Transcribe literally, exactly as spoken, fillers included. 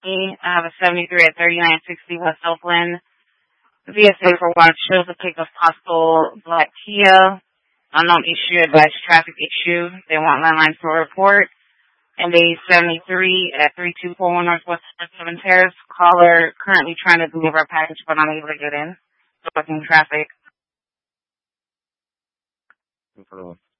I have a seventy-three at thirty-nine sixty West Oakland. V S A for watch shows a pick of possible black Kia. Unknown issue, advice traffic issue. They want landlines for a report. M B seventy-three at three two four one Northwest seven Terrace. Caller currently trying to deliver a package but not able to get in. Blocking traffic.